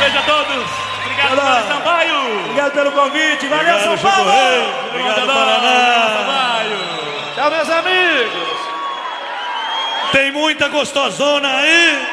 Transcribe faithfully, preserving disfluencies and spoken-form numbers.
noite a todos. Obrigado, Paulo Sampaio. Obrigado pelo convite. Valeu, Obrigado, São Paulo. Chico. Obrigado, Paraná. Sampaio. Tchau, meus amigos. Tem muita gostosona aí.